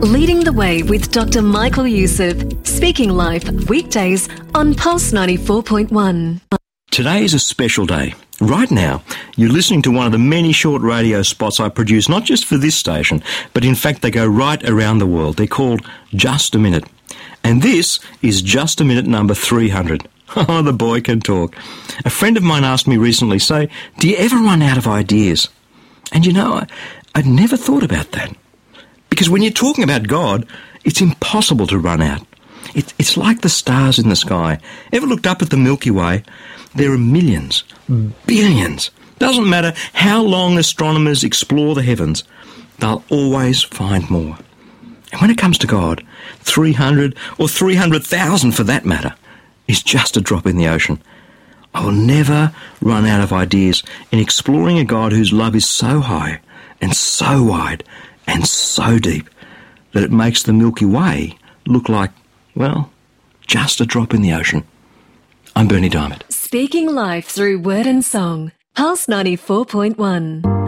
Leading the Way with Dr. Michael Youssef, speaking live weekdays on Pulse 94.1. Today is a special day. Right now, you're listening to one of the many short radio spots I produce, not just for this station, but in fact they go right around the world. They're called Just a Minute. And this is Just a Minute number 300. Oh, the boy can talk. A friend of mine asked me recently, so, do you ever run out of ideas? And you know, I'd never thought about that. Because when you're talking about God, it's impossible to run out. It's like the stars in the sky. Ever looked up at the Milky Way? There are millions, billions. Doesn't matter how long astronomers explore the heavens, they'll always find more. And when it comes to God, 300 or 300,000 for that matter, is just a drop in the ocean. I will never run out of ideas in exploring a God whose love is so high and so wide and so deep that it makes the Milky Way look like, well, just a drop in the ocean. I'm Bernie Diamond. Speaking live through word and song, Pulse 94.1.